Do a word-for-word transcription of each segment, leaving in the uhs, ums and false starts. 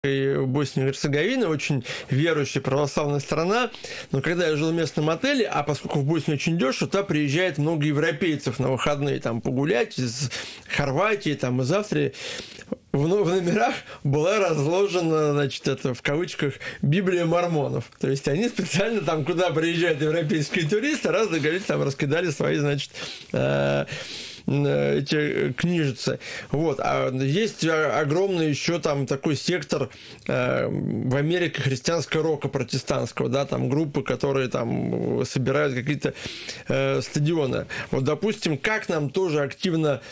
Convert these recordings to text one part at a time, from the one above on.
в Боснии и Герцеговине, очень верующая православная страна, но когда я жил в местном отеле, а поскольку в Боснии очень дешево, туда приезжает много европейцев на выходные там погулять из Хорватии, там, из Австрии. В номерах была разложена, значит, это в кавычках, Библия мормонов. То есть они специально там, куда приезжают европейские туристы, раз договорились, там раскидали свои, значит, эти книжицы. Вот. А есть огромный еще там такой сектор э, в Америке христианского рока протестантского, да, там группы, которые там собирают какие-то э, стадионы. Вот, допустим, как нам тоже активно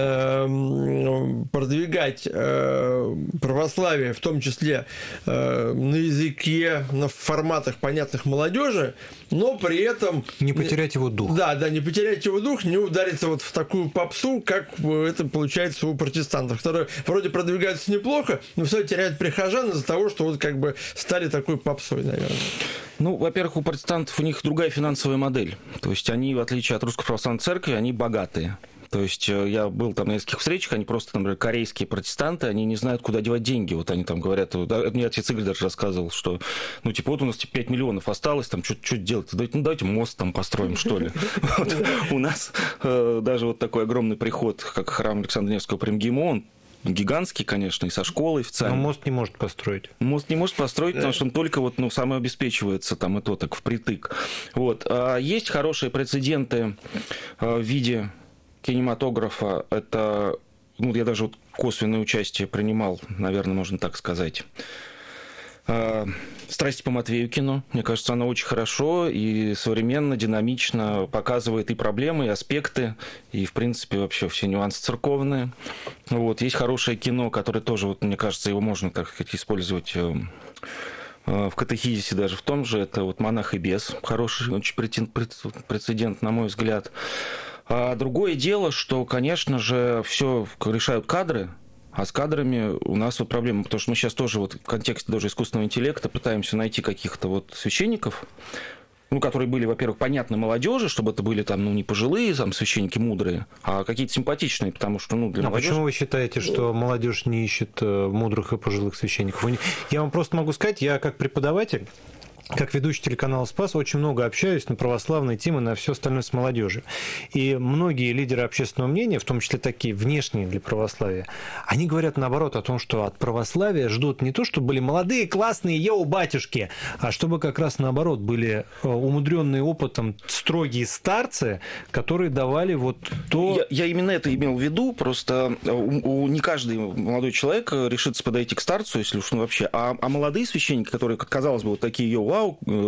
э, продвигать э, православие, в том числе э, на языке, на форматах, понятных молодежи, но при этом... Не потерять его дух. Да, да, не потерять его дух, не удариться вот в такую попсу, как это получается у протестантов, которые вроде продвигаются неплохо, но все теряют прихожан из-за того, что вот как бы стали такой попсой, наверное. Ну, во-первых, у протестантов у них другая финансовая модель. То есть они, в отличие от Русской Православной Церкви, они богатые. То есть я был там на нескольких встречах, они просто, например, корейские протестанты, они не знают, куда девать деньги. Вот они там говорят, мне отец Игорь даже рассказывал, что, ну, типа, вот у нас типа, пять миллионов осталось, там, что делать? Ну, давайте мост там построим, что ли. У нас даже вот такой огромный приход, как храм Александра Невского при МГИМО, он гигантский, конечно, и со школой официально. Но мост не может построить. Мост не может построить, да. Потому что он только вот, ну, самообеспечивается там и то так впритык. Вот. А есть хорошие прецеденты в виде кинематографа. Это, ну, я даже вот косвенное участие принимал, наверное, можно так сказать. «Страсти по Матвею» кино. Мне кажется, оно очень хорошо и современно, динамично показывает и проблемы, и аспекты, и, в принципе, вообще все нюансы церковные. Вот. Есть хорошее кино, которое тоже, вот, мне кажется, его можно, так сказать, использовать в катехизисе даже в том же. Это вот «Монах и бес». Хороший очень прецедент, на мой взгляд. А другое дело, что, конечно же, все решают кадры, а с кадрами у нас вот проблема, потому что мы сейчас тоже вот в контексте даже искусственного интеллекта пытаемся найти каких-то вот священников, ну, которые были, во-первых, понятны молодежи, чтобы это были там, ну, не пожилые там священники мудрые, а какие-то симпатичные, потому что, ну, для а молодежи... почему вы считаете, что молодежь не ищет мудрых и пожилых священников? Я вам просто могу сказать, я как преподаватель, как ведущий телеканала «Спас», очень много общаюсь на православные темы, на все остальное с молодежью. И многие лидеры общественного мнения, в том числе такие внешние для православия, они говорят наоборот о том, что от православия ждут не то, чтобы были молодые, классные, йоу, батюшки, а чтобы как раз наоборот были умудренные опытом строгие старцы, которые давали вот то... Я, я именно это имел в виду, просто у, у, не каждый молодой человек решится подойти к старцу, если уж ну вообще, а, а молодые священники, которые, казалось бы, вот такие йоу,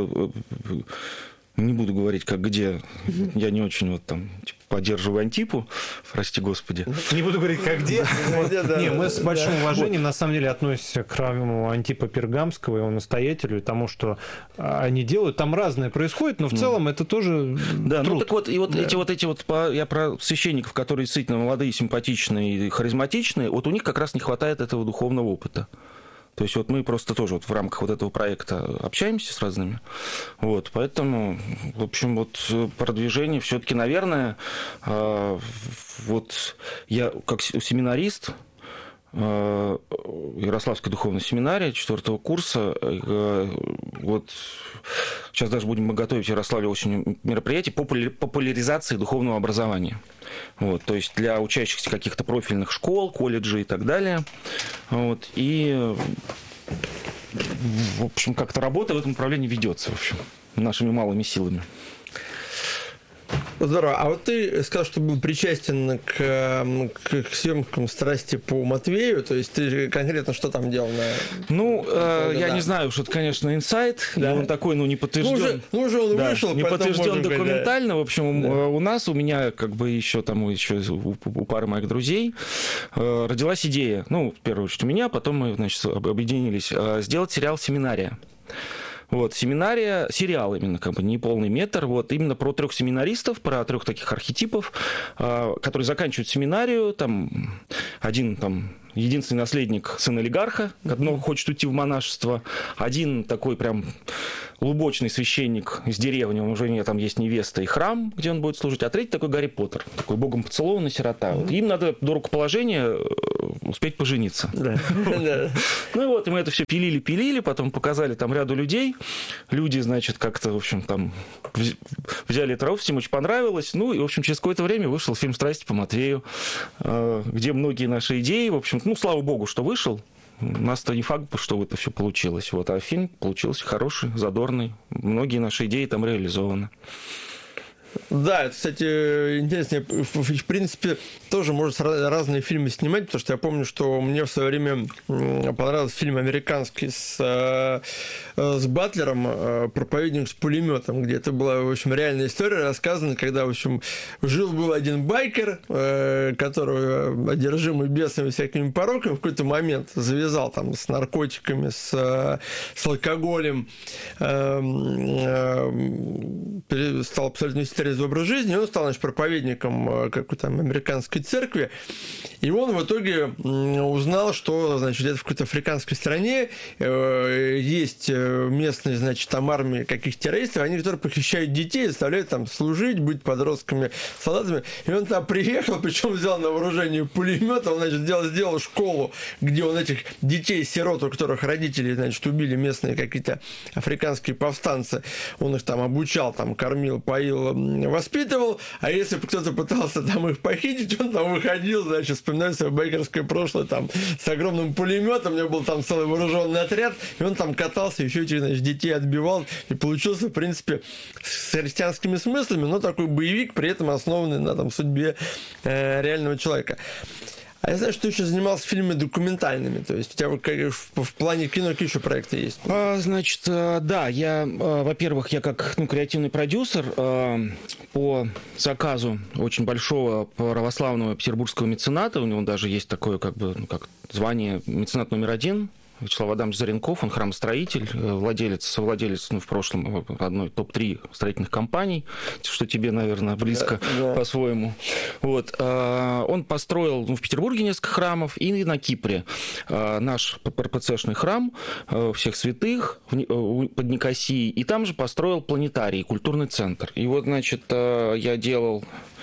не буду говорить, как где, я не очень вот там типа, поддерживаю Антипу, прости господи. Не буду говорить, как где. Не, мы с большим уважением на самом деле относимся к храму Антипа Пергамского, его настоятелю, и тому, что они делают. Там разное происходит, но в целом это тоже Да, ну так вот, и вот эти вот эти вот, я про священников, которые действительно молодые, симпатичные и харизматичные, вот у них как раз не хватает этого духовного опыта. То есть вот мы просто тоже вот в рамках вот этого проекта общаемся с разными. Вот, поэтому, в общем, вот продвижение все-таки, наверное, вот я как семинарист Ярославской духовной семинарии четвертого курса, вот сейчас даже будем готовить в Ярославле осенью мероприятие по популяризации духовного образования. Вот, то есть для учащихся каких-то профильных школ, колледжей и так далее. Вот, и, в общем, как-то работа в этом направлении ведется, в общем, нашими малыми силами. Здорово. А вот ты сказал, что был причастен к, к, к съемкам «Страсти по Матвею», то есть ты конкретно что там делал? На... Ну, э, я да. не знаю, что это, конечно, инсайт, да. он такой, ну, не подтвержден. Ну, уже, ну, уже он да, вышел, не подтвержден документально. Да. В общем, да. у нас, у меня, как бы еще там, еще у, у пары моих друзей э, родилась идея, ну, в первую очередь у меня, потом мы, значит, объединились, э, сделать сериал «Семинария». Вот, семинария, сериал именно, как бы не полный метр, вот, именно про трех семинаристов, про трех таких архетипов, которые заканчивают семинарию, там, один там единственный наследник, сын олигарха, который хочет уйти в монашество, один такой прям лубочный священник из деревни, у него там есть невеста и храм, где он будет служить, а третий такой Гарри Поттер, такой богом поцелованный сирота. Вот. Им надо до рукоположения успеть пожениться. Да. Ну и вот, и мы это все пилили-пилили, потом показали там ряду людей. Люди, значит, как-то, в общем, там взяли это раунд, всем очень понравилось. Ну и, в общем, через какое-то время вышел фильм «Страсти по Матвею», где многие наши идеи, в общем, ну, слава богу, что вышел. У нас-то не факт, что это все получилось. Вот, а фильм получился хороший, задорный. Многие наши идеи там реализованы. Да, это, кстати, интересно. В принципе, тоже можно разные фильмы снимать, потому что я помню, что мне в свое время понравился фильм американский с, с Батлером «Проповедник с пулеметом», где это была, в общем, реальная история рассказана, когда, в общем, жил-был один байкер, который, одержимый бесами всякими пороками, в какой-то момент завязал там с наркотиками, с, с алкоголем, стал абсолютно трезвый образ жизни, он стал, значит, проповедником какой-то там американской церкви, и он в итоге узнал, что, значит, где-то в какой-то африканской стране есть местные, значит, там армии каких-то террористов, они, которые похищают детей, заставляют там служить, быть подростками, солдатами, и он там приехал, причем взял на вооружение пулемет, он, значит, сделал, сделал школу, где он этих детей-сирот, у которых родители, значит, убили местные какие-то африканские повстанцы, он их там обучал, там, кормил, поил, воспитывал, а если бы кто-то пытался там их похитить, он там выходил, значит, вспоминает свое байкерское прошлое, там, с огромным пулеметом, у него был там целый вооруженный отряд, и он там катался, еще этих, значит, детей отбивал, и получился, в принципе, с христианскими смыслами, но такой боевик, при этом основанный на там судьбе э, реального человека. А я знаю, что ты еще занимался фильмами документальными, то есть у тебя в, в плане кино какие еще проекты есть? А, значит, да, я, во-первых, я как, ну, креативный продюсер по заказу очень большого православного петербургского мецената, у него даже есть такое, как бы, ну, как звание меценат номер один, Вячеслав Адамович Заренков, он храмостроитель, владелец, совладелец, ну, в прошлом одной топ три строительных компаний, что тебе, наверное, близко, да, да. По-своему. Вот. Он построил, ну, в Петербурге несколько храмов и на Кипре. Наш РПЦшный храм всех святых под Никосией, и там же построил планетарий, культурный центр. И вот, значит, я делал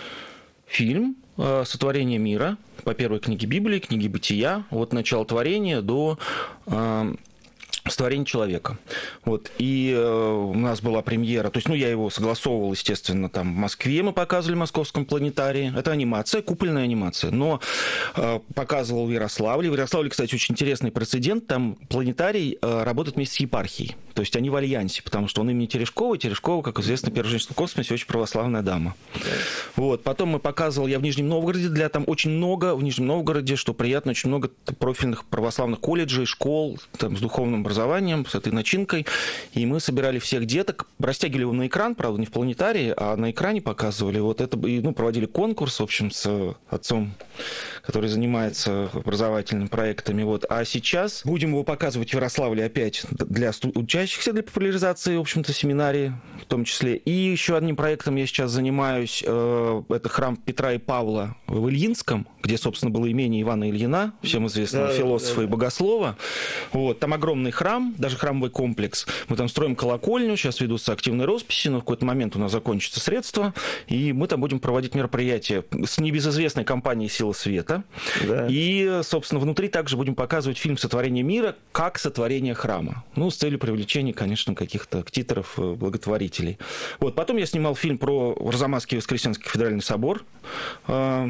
фильм «Сотворение мира» по первой книге Библии, книге Бытия, от начала творения до э, сотворения человека. Вот. И э, у нас была премьера, то есть, ну, я его согласовывал, естественно, там в Москве мы показывали в Московском планетарии. Это анимация, купольная анимация. Но э, показывал в Ярославле. В Ярославле, кстати, очень интересный прецедент. Там планетарий э, работает вместе с епархией. То есть они в альянсе, потому что он имени Терешкова. Терешкова, как известно, первая женщина в космосе, очень православная дама. Вот. Потом мы показывал, я в Нижнем Новгороде, для там очень много, в Нижнем Новгороде, что приятно, очень много профильных православных колледжей, школ, там, с духовным образованием, с этой начинкой. И мы собирали всех деток, растягивали его на экран, правда, не в планетарии, а на экране показывали. Вот это, и, ну, проводили конкурс, в общем, с отцом, который занимается образовательными проектами. Вот. А сейчас будем его показывать в Ярославле опять для учащихся, для популяризации, в общем-то, семинарии в том числе. И еще одним проектом я сейчас занимаюсь. Это храм Петра и Павла в Ильинском, где, собственно, было имение Ивана Ильина, всем известного, да, философа, да, и богослова. Вот. Там огромный храм, даже храмовый комплекс. Мы там строим колокольню, сейчас ведутся активные росписи, но в какой-то момент у нас закончатся средства, и мы там будем проводить мероприятия с небезызвестной компанией «Сила света». Да. И, собственно, внутри также будем показывать фильм «Сотворение мира» как сотворение храма. Ну, с целью привлечения, конечно, каких-то актиторов, благотворителей. Вот. Потом я снимал фильм про Арзамасский Воскресенский кафедральный собор э,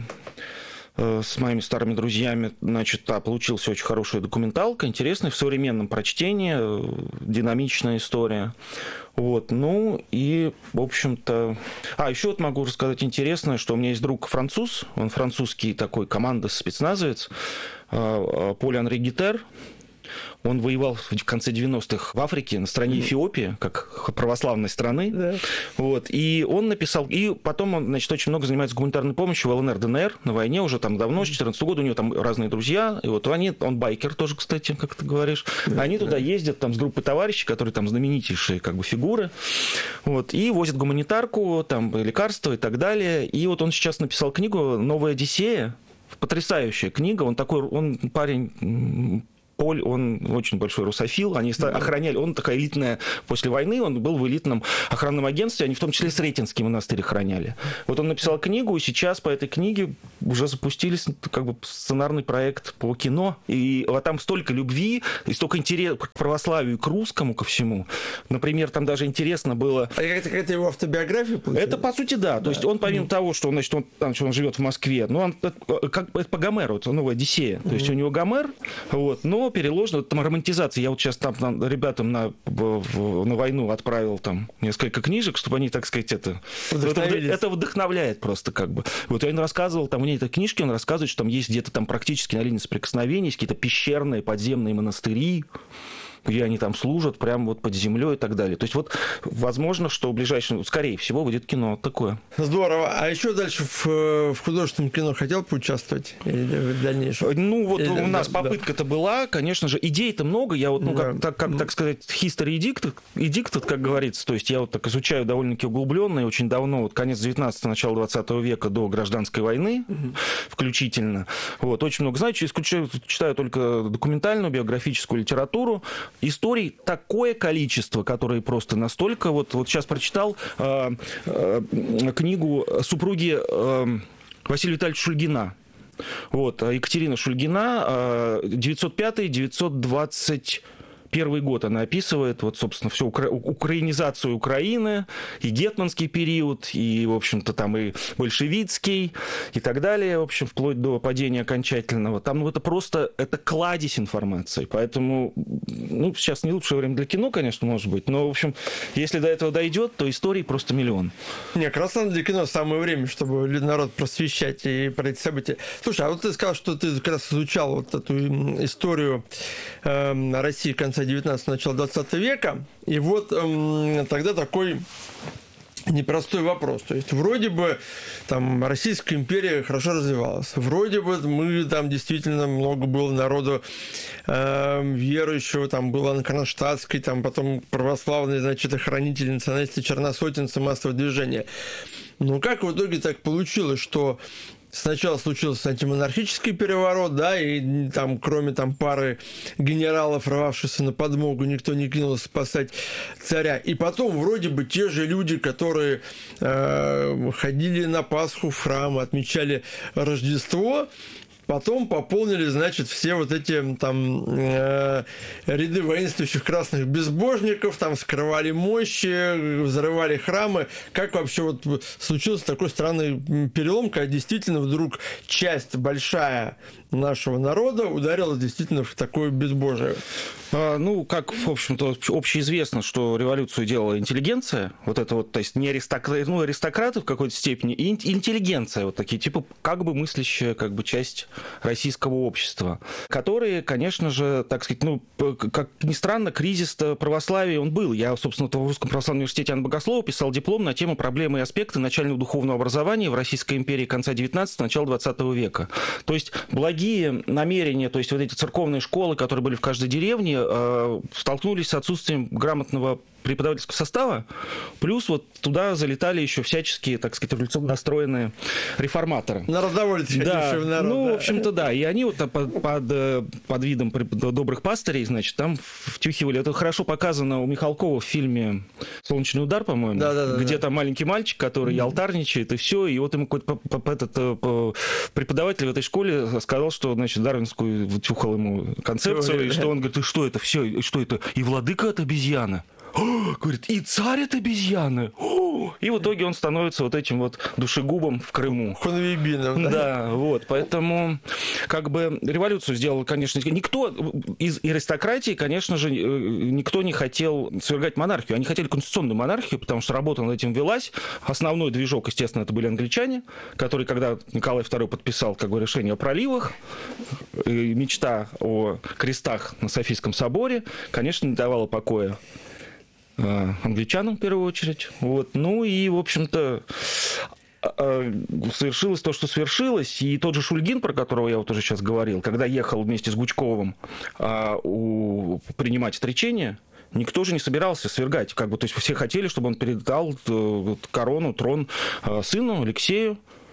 э, с моими старыми друзьями. Значит, да, получился очень хорошая документалка, интересная, в современном прочтении, э, динамичная история. Вот, ну и, в общем-то... А, еще вот могу рассказать интересное, что у меня есть друг француз, он французский такой командос-спецназовец, Поль Анри Гитер. Он воевал в конце девяностых в Африке на стороне Эфиопии, как православной страны. Да. Вот. И он написал... И потом он, значит, очень много занимается гуманитарной помощью в ЛНР, ДНР на войне уже там давно, с четырнадцатого года. У него там разные друзья. И вот они... Он байкер тоже, кстати, как ты говоришь. Да, они да. туда ездят там с группой товарищей, которые там знаменитейшие как бы фигуры. Вот. И возят гуманитарку, там лекарства и так далее. И вот он сейчас написал книгу «Новая Одиссея». Потрясающая книга. Он такой... Он парень... Поль, он очень большой русофил, они охраняли, он такая элитная, после войны он был в элитном охранном агентстве, они в том числе Сретенский монастырь охраняли. Вот он написал книгу, и сейчас по этой книге уже запустили как бы сценарный проект по кино, и вот там столько любви, и столько интереса к православию, к русскому, ко всему. Например, там даже интересно было... А это какая-то его автобиография получилась? Это, по сути, да. да. То есть он, помимо mm. того, что значит, он, там, что он живет в Москве, ну, он как это по Гомеру, это новая Одиссея. Mm. То есть у него Гомер, вот, но переложено, там романтизация. Я вот сейчас там, там ребятам на, в, на войну отправил там несколько книжек, чтобы они, так сказать, это... Это, это вдохновляет просто как бы. Вот я им рассказывал, там у него этой книжки, он рассказывает, что там есть где-то там практически на линии соприкосновения, есть какие-то пещерные подземные монастыри, где они там служат, прямо вот под землей и так далее. То есть вот возможно, что в ближайшем, скорее всего, выйдет кино такое. Здорово. А еще дальше в, в художественном кино хотел поучаствовать? Или в дальнейшем? Ну вот Или, у нас да, попытка-то да. была, конечно же, идей-то много. Я вот, ну, да. как, так, как, так сказать, history addicted, addicted, как говорится. То есть я вот так изучаю довольно-таки углубленно и очень давно, вот конец девятнадцатого, начало двадцатого века до гражданской войны угу. включительно. Вот, очень много знаю, исключаю, читаю только документальную, биографическую литературу. Историй такое количество, которые просто настолько... Вот, вот сейчас прочитал э, э, книгу супруги э, Василия Витальевича Шульгина. Вот, Екатерина Шульгина, э, девятьсот пятый - девятьсот двадцать первый год она описывает, вот, собственно, всю укра... украинизацию Украины, и гетманский период, и, в общем-то, там и большевицкий, и так далее, в общем, вплоть до падения окончательного. Там, ну, это просто, это кладезь информации, поэтому, ну, сейчас не лучшее время для кино, конечно, может быть, но, в общем, если до этого дойдет, то историй просто миллион. Не, как раз для кино самое время, чтобы народ просвещать и про эти события. Слушай, а вот ты сказал, что ты как раз изучал вот эту историю э, России конца девятнадцатого, начала двадцатого века, и вот эм, тогда такой непростой вопрос. То есть вроде бы там Российская империя хорошо развивалась, вроде бы мы там действительно много было народу э, верующего, там было кронштадтский, там потом православные, значит, охранители, националисты, черносотенцы, массовое движение. Но как в итоге так получилось, что сначала случился антимонархический переворот, да, и там, кроме там пары генералов, рвавшихся на подмогу, никто не кинулся спасать царя. И потом вроде бы те же люди, которые э, ходили на Пасху в храм, отмечали Рождество, потом пополнили, значит, все вот эти там э, ряды воинствующих красных безбожников, там скрывали мощи, взрывали храмы. Как вообще вот случился такой странный перелом, когда действительно вдруг часть большая нашего народа ударила действительно в такое безбожие? А, ну, как, в общем-то, общеизвестно, что революцию делала интеллигенция, вот это вот, то есть не аристократы, ну, аристократы в какой-то степени, и интеллигенция, вот такие, типа, как бы мыслящая, как бы часть российского общества, которые, конечно же, так сказать, ну, как ни странно, кризис православия он был. Я, собственно, в Русском православном университете Анны Богослова писал диплом на тему проблемы и аспекты начального духовного образования в Российской империи конца девятнадцатого, начала двадцатого века. То есть благие намерения, то есть вот эти церковные школы, которые были в каждой деревне, э, столкнулись с отсутствием грамотного преподавательского состава, плюс вот туда залетали еще всяческие, так сказать, революционно настроенные реформаторы. Народовольцы, да, народ, ну, да. в общем-то, да. И они вот под, под, под видом добрых пастырей, значит, там втюхивали. Это хорошо показано у Михалкова в фильме «Солнечный удар», по-моему, да, да, да, где да. там маленький мальчик, который mm-hmm. ялтарничает, и все, и вот ему какой-то этот преподаватель в этой школе сказал, что, значит, дарвинскую втюхал ему концепцию, Ой, и да. что он говорит, и что это все, и что это, и владыка от обезьяна. Говорит, и царь это обезьяны. И в итоге он становится вот этим вот душегубом в Крыму. Хунвейбином, да? Да, вот, поэтому как бы революцию сделал, конечно, никто из аристократии, конечно же, никто не хотел свергать монархию. Они хотели конституционную монархию, потому что работа над этим велась. Основной движок, естественно, это были англичане, которые, когда Николай второй подписал как бы решение о проливах, мечта о крестах на Софийском соборе, конечно, не давала покоя англичанам в первую очередь. Вот. Ну и, в общем-то, совершилось то, что свершилось. И тот же Шульгин, про которого я вот уже сейчас говорил, когда ехал вместе с Гучковым а, у, принимать отречение, никто же не собирался свергать. Как бы, то есть все хотели, чтобы он передал корону, трон сыну Алексею.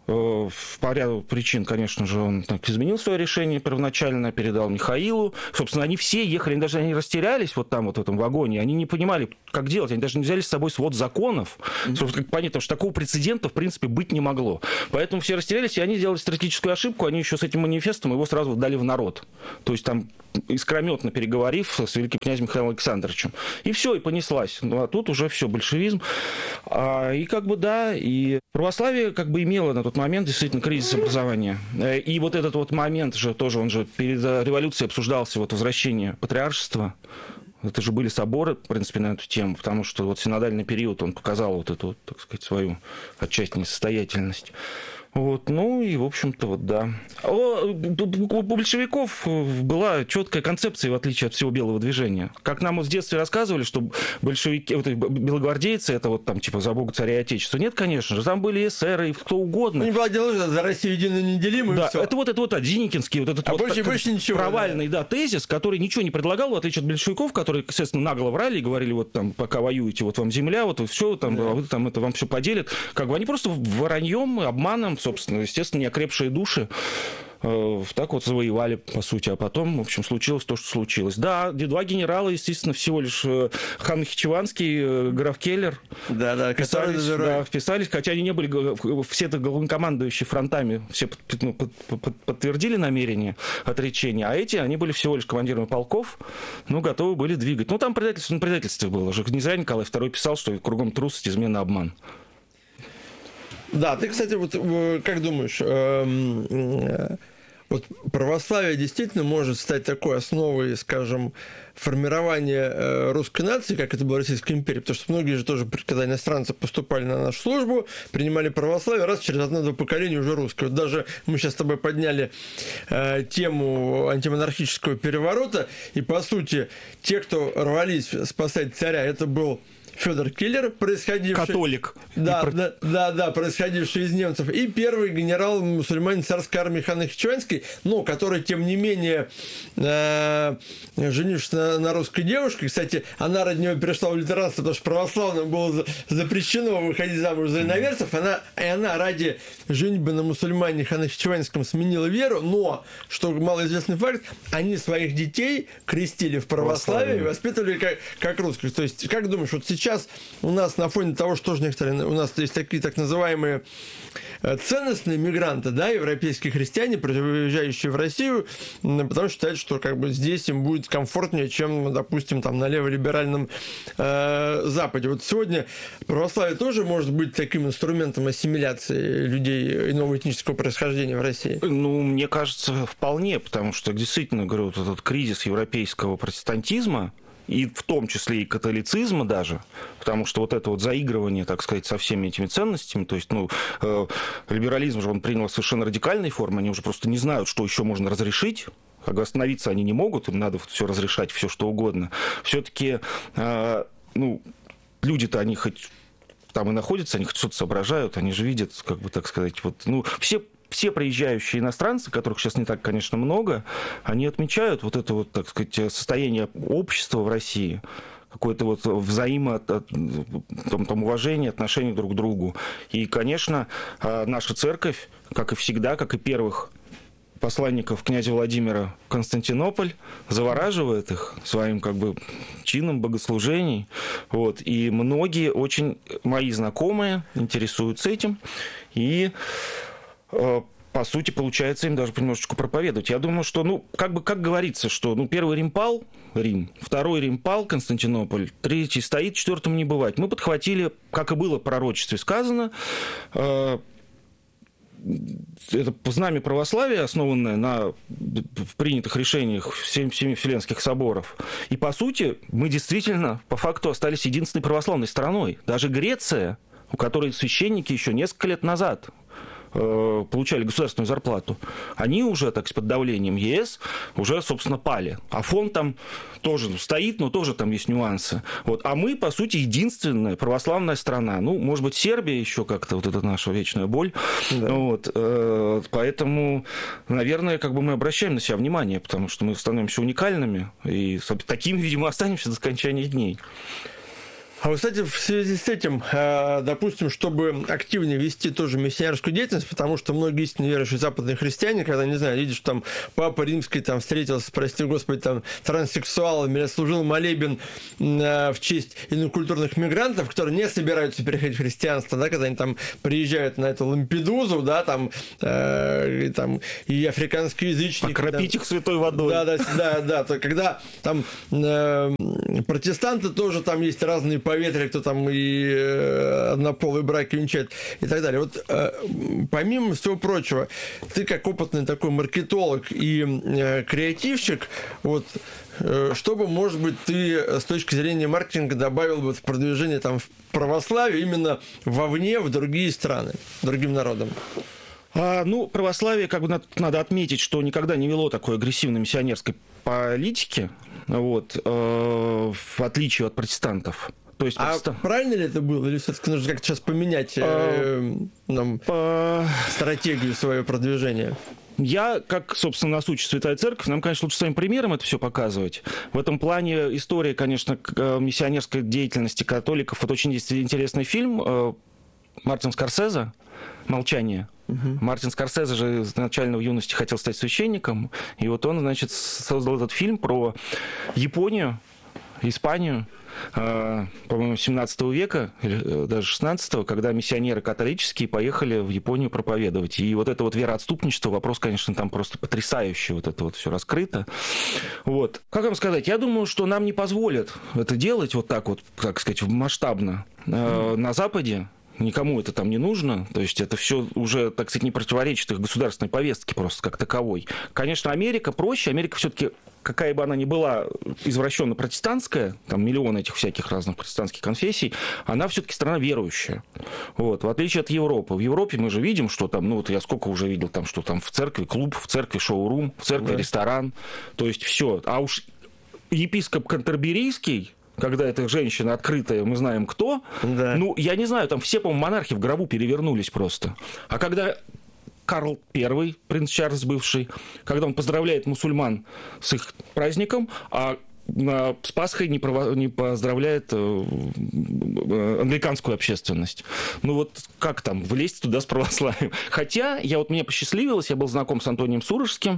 В поряду причин, конечно же, он так, изменил свое решение первоначально, передал Михаилу. Собственно, они все ехали, они даже они растерялись вот там, вот в этом вагоне, они не понимали, как делать, они даже не взяли с собой свод законов. Mm-hmm. Собственно, как понятно, что такого прецедента, в принципе, быть не могло. Поэтому все растерялись, и они сделали стратегическую ошибку, они еще с этим манифестом его сразу дали в народ. То есть там искрометно переговорив с великим князем Михаилом Александровичем. И все, и понеслась. Ну, а тут уже все, большевизм. А, и как бы, да, и православие как бы имело на тот момент действительно кризис образования. И вот этот вот момент же тоже, он же перед революцией обсуждался, вот возвращение патриаршества. Это же были соборы, в принципе, на эту тему, потому что вот синодальный период, он показал вот эту, так сказать, свою отчасти несостоятельность. Вот, ну и, в общем-то, вот да. У большевиков была четкая концепция, в отличие от всего белого движения. Как нам вот в детстве рассказывали, что большевики, вот, белогвардейцы, это вот там, типа, за Бога, царя и отечества. Нет, конечно же, там были эсеры и кто угодно. Не было дела, за Россию едино неделимую, да, и все. Это вот, это вот Деникинский, вот этот а вот больше, больше ничего, провальный, да. Да, тезис, который ничего не предлагал, в отличие от большевиков, которые, естественно, нагло врали и говорили, вот там, пока воюете, вот вам земля, вот все, там, да. вы там это вам все поделят. Как бы они просто враньем, обманом, собственно, естественно, неокрепшие души э, так вот завоевали, по сути. А потом, в общем, случилось то, что случилось. Да, два генерала, естественно, всего лишь э, хан Нахичеванский, э, граф Келлер. Да, да, вписались, да, вписались, хотя они не были, все это главнокомандующие фронтами, все под, ну, под, под, подтвердили намерение отречения, а эти, они были всего лишь командирами полков, ну, готовы были двигать. Ну, там предательство на предательстве было. Не зря Николай второй писал, что кругом трусость, измена, обман. Да, ты, кстати, вот как думаешь, вот православие действительно может стать такой основой, скажем, формирования русской нации, как это было в Российской империи, потому что многие же тоже, когда иностранцы поступали на нашу службу, принимали православие, раз через одно-два поколения уже русское. Вот даже мы сейчас с тобой подняли э, тему антимонархического переворота, и, по сути, те, кто рвались спасать царя, это был Федор Келлер, происходивший... Католик. Да, про... да, да, да, происходивший из немцев. И первый генерал-мусульманин царской армии хан Нахичеванский, но который, тем не менее, э, женившись на, на русской девушке, кстати, она ради него перешла в лютеранство, потому что православным было запрещено выходить замуж за иноверцев, она, и она ради женитьбы на мусульмане хан Нахичеванском сменила веру, но, что малоизвестный факт, они своих детей крестили в православии и воспитывали как, как русских. То есть, как думаешь, вот сейчас Сейчас у нас на фоне того, что тоже некоторые, у нас есть такие так называемые ценностные мигранты, да, европейские христиане, приезжающие в Россию, потому что считают, что как бы здесь им будет комфортнее, чем, допустим, там на леволиберальном э, Западе. Вот сегодня православие тоже может быть таким инструментом ассимиляции людей иного этнического происхождения в России? Ну, мне кажется, вполне, потому что действительно, говорю, вот этот кризис европейского протестантизма, и в том числе и католицизма даже, потому что вот это вот заигрывание, так сказать, со всеми этими ценностями, то есть, ну, э, либерализм же он принял совершенно радикальные формы, они уже просто не знают, что еще можно разрешить, как бы остановиться они не могут, им надо все разрешать, все что угодно. Все-таки, э, ну, люди-то, они хоть там и находятся, они хоть что-то соображают, они же видят, как бы, так сказать, вот, ну, все Все приезжающие иностранцы, которых сейчас не так, конечно, много, они отмечают вот это вот, так сказать, состояние общества в России, какое-то вот взаимо там, там, уважение, отношение друг к другу. И, конечно, наша церковь, как и всегда, как и первых посланников князя Владимира в Константинополь, завораживает их своим как бы чином богослужений. Вот. И многие очень мои знакомые интересуются этим. И по сути, получается им даже понемножечку проповедовать. Я думаю, что, ну, как бы, как говорится, что, ну, первый Рим пал, Рим, второй Рим пал, Константинополь, третий стоит, четвертому не бывать. Мы подхватили, как и было в пророчестве сказано, э, это знамя православия, основанное на принятых решениях семи, семи Вселенских соборов. И, по сути, мы действительно, по факту, остались единственной православной страной. Даже Греция, у которой священники еще несколько лет назад получали государственную зарплату, они уже, так сказать, под давлением ЕС уже, собственно, пали. А фонд там тоже стоит, но тоже там есть нюансы. Вот. А мы, по сути, единственная православная страна. Ну, может быть, Сербия еще как-то, вот это наша вечная боль. Да. Вот. Поэтому, наверное, как бы мы обращаем на себя внимание, потому что мы становимся уникальными, и такими, видимо, останемся до скончания дней. А вот, кстати, в связи с этим, допустим, чтобы активнее вести тоже миссионерскую деятельность, потому что многие истинно верующие западные христиане, когда, не знаю, видишь, что там Папа Римский там встретился, прости господи, там транссексуалами, или служил молебен в честь инокультурных мигрантов, которые не собираются переходить в христианство, да, когда они там приезжают на эту Лампедузу, да, там, э, и, там и африканские язычники. Покропить там, их святой водой. Да, да, да, да, то когда там э, протестанты тоже там есть разные поветрия, кто там и э, однополые браки венчает и так далее. Вот э, помимо всего прочего, ты как опытный такой маркетолог и э, креативщик, вот, э, что бы, может быть, ты с точки зрения маркетинга добавил бы в продвижение там в православие именно вовне, в другие страны, другим народам? А, ну, православие, как бы надо, надо отметить, что никогда не вело такой агрессивной миссионерской политики, вот, э, в отличие от протестантов. То есть, а протестан... правильно ли это было? Или все-таки нужно как-то сейчас поменять э, нам по... стратегию своего продвижения? Я, как, собственно, нас учит Святая Церковь, нам, конечно, лучше своим примером это все показывать. В этом плане история, конечно, миссионерской деятельности католиков. Вот очень есть интересный фильм Мартин Скорсезе «Молчание». Uh-huh. Мартин Скорсезе же изначально в юности хотел стать священником, и вот он, значит, создал этот фильм про Японию, Испанию, э, по-моему, семнадцатого века, или даже шестнадцатого, когда миссионеры католические поехали в Японию проповедовать. И вот это вот вероотступничество, вопрос, конечно, там просто потрясающий, вот это вот все раскрыто. Вот. Как вам сказать, я думаю, что нам не позволят это делать вот так вот, так сказать, масштабно э, uh-huh. на Западе. Никому это там не нужно, то есть это все уже, так сказать, не противоречит их государственной повестке просто как таковой. Конечно, Америка проще, Америка все-таки, какая бы она ни была извращенно протестантская, там миллион этих всяких разных протестантских конфессий, она все-таки страна верующая. Вот, в отличие от Европы. В Европе мы же видим, что там, ну вот я сколько уже видел, там, что там в церкви клуб, в церкви шоурум, в церкви да. ресторан, то есть все. А уж епископ Кантерберийский, когда эта женщина открытая, мы знаем кто, да. ну, я не знаю, там все, по-моему, монархи в гробу перевернулись просто. А когда Карл Первый, принц Чарльз бывший, когда он поздравляет мусульман с их праздником, а с Пасхой не, прово... не поздравляет американскую общественность. Ну вот как там, влезть туда с православием? Хотя, я вот мне посчастливилось, я был знаком с Антонием Сурожским,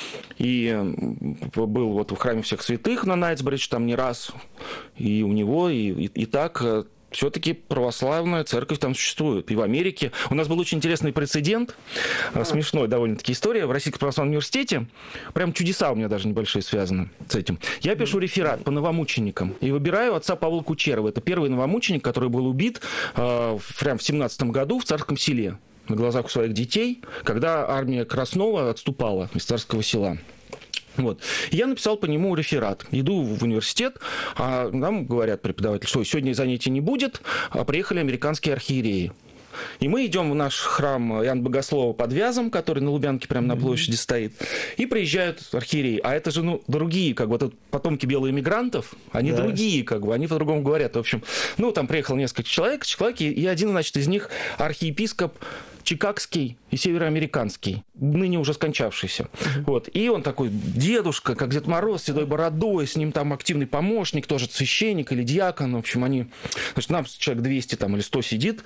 и был вот в храме всех святых на Найтсбридж там не раз, и у него, и, и, и так... все-таки православная церковь там существует. И в Америке. У нас был очень интересный прецедент, а. смешной довольно-таки история. В Российском православном университете, прям чудеса у меня даже небольшие связаны с этим. Я пишу реферат по новомученикам и выбираю отца Павла Кучерова. Это первый новомученик, который был убит э, прям в семнадцатом году в Царском Селе на глазах у своих детей, когда армия Краснова отступала из Царского Села. Вот. Я написал по нему реферат. Иду в университет, а нам говорят преподаватели, что сегодня занятий не будет, а приехали американские архиереи. И мы идем в наш храм Иоанна Богослова под Вязом, который на Лубянке прямо на площади стоит, и приезжают архиереи. А это же, ну, другие, как бы, вот потомки белых эмигрантов, они да. другие, как бы, они по-другому говорят. В общем, ну, там приехало несколько человек, человек, и один, значит, из них архиепископ чикагский и североамериканский, ныне уже скончавшийся. Uh-huh. Вот. И он такой дедушка, как Дед Мороз, с седой бородой, с ним там активный помощник, тоже священник или диакон. В общем, они... Значит, нам человек двести там, или сто сидит.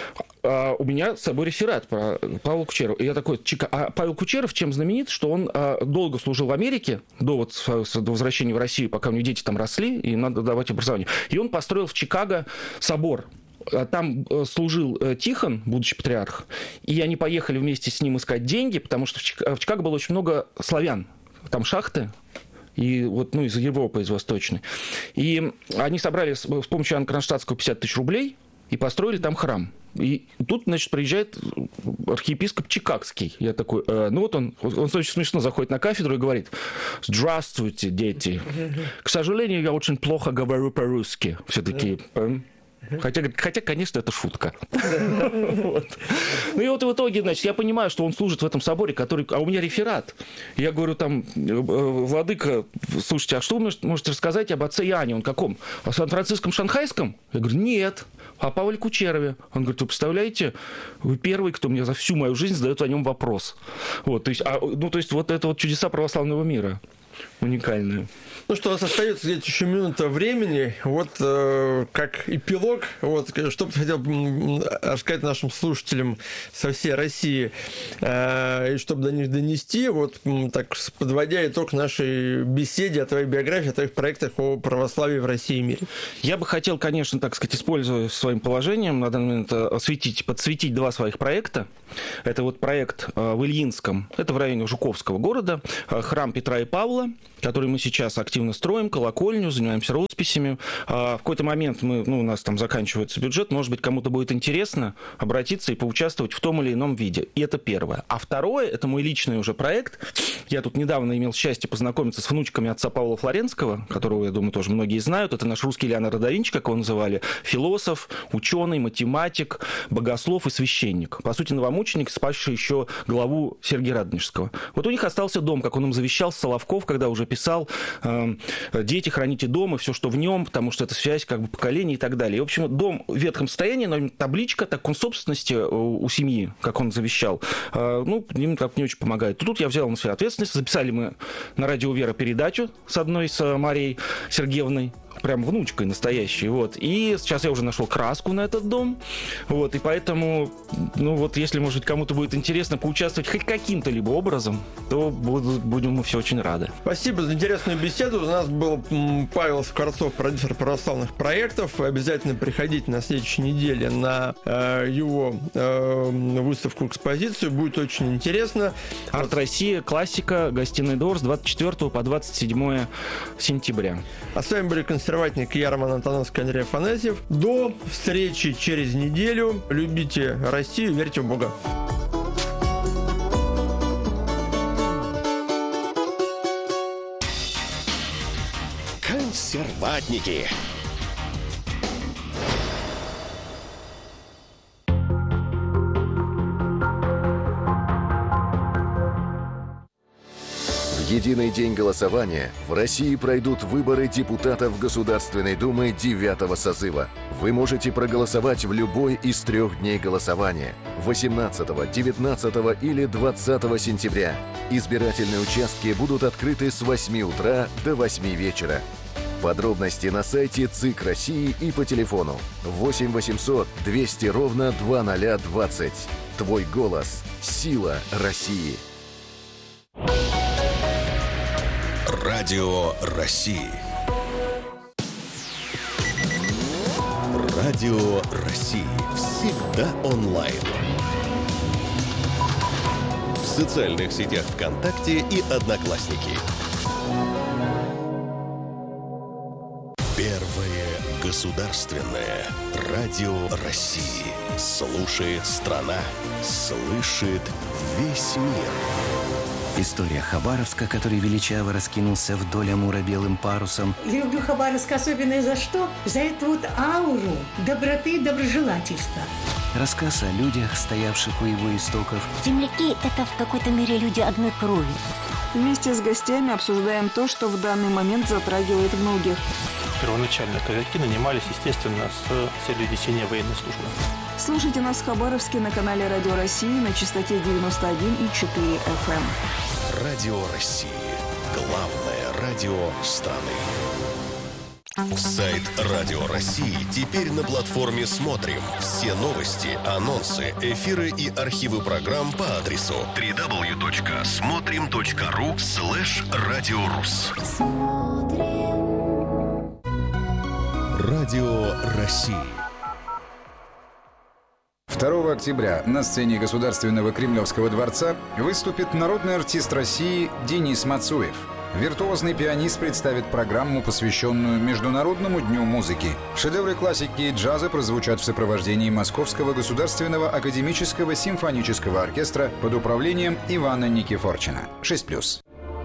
А у меня с собой реферат про Павла Кучерова. И я такой, Чика... а Павел Кучеров чем знаменит? Что он а, долго служил в Америке, до, вот, до возвращения в Россию, пока у него дети там росли, и надо давать образование. И он построил в Чикаго собор. Там служил Тихон, будущий патриарх, и они поехали вместе с ним искать деньги, потому что в Чикаго было очень много славян. Там шахты, и вот, ну, из Европы, из Восточной. И они собрали с помощью Иоанна Кронштадтского пятьдесят тысяч рублей и построили там храм. И тут, значит, приезжает архиепископ Чикагский. Я такой, э, ну вот он, он очень смешно заходит на кафедру и говорит: «Здравствуйте, дети. К сожалению, я очень плохо говорю по-русски». Все такие... Хотя, хотя, конечно, это шутка. вот. Ну и вот в итоге, значит, я понимаю, что он служит в этом соборе, который... А у меня реферат. Я говорю, там, владыка, слушайте, а что вы можете рассказать об отце Иоанне? Он каком? О Сан-Франциском Шанхайском? Я говорю, нет. О Павле Кучерове. Он говорит, вы представляете, вы первый, кто мне за всю мою жизнь задает о нем вопрос. Вот, то есть, а, ну, то есть вот это вот чудеса православного мира. уникальную. Ну что, у нас остается где-то еще минута времени. Вот э, как эпилог, вот, что бы ты хотел рассказать нашим слушателям со всей России, э, и чтобы до них донести, вот так подводя итог нашей беседе о твоей биографии, о твоих проектах о православии в России и мире. Я бы хотел, конечно, так сказать, используя своим положением, на данный момент осветить, подсветить два своих проекта. Это вот проект в Ильинском, это в районе Жуковского города, храм Петра и Павла, который мы сейчас активно строим, колокольню, занимаемся росписями. В какой-то момент мы, ну, у нас там заканчивается бюджет, может быть, кому-то будет интересно обратиться и поучаствовать в том или ином виде. И это первое. А второе, это мой личный уже проект. Я тут недавно имел счастье познакомиться с внучками отца Павла Флоренского, которого, я думаю, тоже многие знают. Это наш русский Леонардо да Винчи, как его называли, философ, ученый, математик, богослов и священник. По сути, новомученик, спасший еще главу Сергия Радонежского. Вот у них остался дом, как он им завещал с Соловков, когда уже писал э, «Дети, храните дом» и все, что в нем, потому что это связь как бы поколений и так далее. И, в общем, дом в ветхом состоянии, но табличка, так он собственности у, у семьи, как он завещал, э, ну, им как не очень помогает. Тут я взял на себя ответственность. Записали мы на радио «Вера» передачу с одной, с Марией Сергеевной, прям внучкой настоящей, вот. И сейчас я уже нашел краску на этот дом, вот, и поэтому, ну вот, если, может быть, кому-то будет интересно поучаствовать хоть каким-то либо образом, то буду, будем мы все очень рады. Спасибо за интересную беседу. У нас был Павел Скворцов, продюсер православных проектов. Обязательно приходите на следующей неделе на э, его э, выставку-экспозицию. Будет очень интересно. Арт Россия, классика, гостиный двор с двадцать четвёртого по двадцать седьмое сентября. А с вами были консерватник Ярман Антоновский, Андрей Афанасьев. До встречи через неделю. Любите Россию, верьте в Бога. Консерватники. В единый день голосования в России пройдут выборы депутатов Государственной Думы девятого созыва. Вы можете проголосовать в любой из трех дней голосования – восемнадцатого, девятнадцатого или двадцатого сентября. Избирательные участки будут открыты с восьми утра до восьми вечера. Подробности на сайте ЦИК России и по телефону восемь восемьсот двести ровно два ноль двадцать. Твой голос – сила России. Радио России. Радио России. Всегда онлайн. В социальных сетях ВКонтакте и Одноклассники. Первое государственное радио России. Слушает страна, слышит весь мир. История Хабаровска, который величаво раскинулся вдоль Амура белым парусом. Люблю Хабаровск особенно за что? За эту вот ауру доброты и доброжелательства. Рассказ о людях, стоявших у его истоков. Земляки – это в какой-то мере люди одной крови. Вместе с гостями обсуждаем то, что в данный момент затрагивает многих. Первоначально казаки нанимались, естественно, с целью несения военной службы. Слушайте нас в Хабаровске на канале Радио России на частоте девяносто один и четыре эф эм. Радио России. Главное радио страны. Сайт Радио России теперь на платформе «Смотрим». Все новости, анонсы, эфиры и архивы программ по адресу дабл ю дабл ю дабл ю точка смотрим точка ру слэш радиорус. Радио России. второго октября на сцене Государственного Кремлевского дворца выступит народный артист России Денис Мацуев. Виртуозный пианист представит программу, посвященную Международному дню музыки. Шедевры классики и джаза прозвучат в сопровождении Московского государственного академического симфонического оркестра под управлением Ивана Никифорчина. шесть плюс.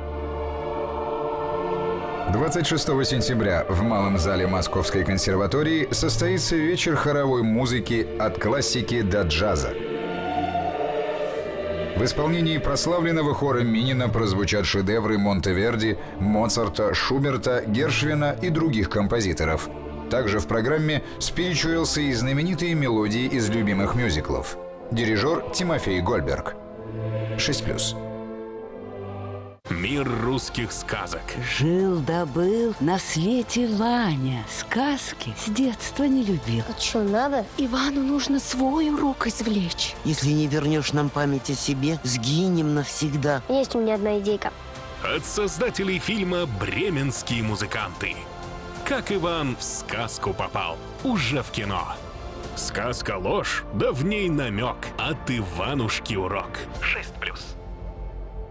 двадцать шестого сентября в Малом зале Московской консерватории состоится вечер хоровой музыки от классики до джаза. В исполнении прославленного хора Минина прозвучат шедевры Монтеверди, Моцарта, Шуберта, Гершвина и других композиторов. Также в программе спиричуэлсы и знаменитые мелодии из любимых мюзиклов. Дирижер Тимофей Гольберг. шесть плюс. Мир русских сказок. Жил-добыл на свете Ваня. Сказки с детства не любил. А что, надо? Ивану нужно свой урок извлечь. Если не вернешь нам память о себе, сгинем навсегда. Есть у меня одна идейка. От создателей фильма «Бременские музыканты». Как Иван в сказку попал. Уже в кино. Сказка ложь, да в ней намек. От Иванушки урок. шесть плюс.